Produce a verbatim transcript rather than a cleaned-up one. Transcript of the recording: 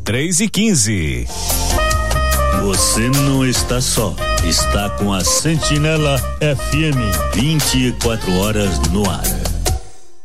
três e quinze. Você não está só, está com a Sentinela F M, vinte e quatro horas no ar.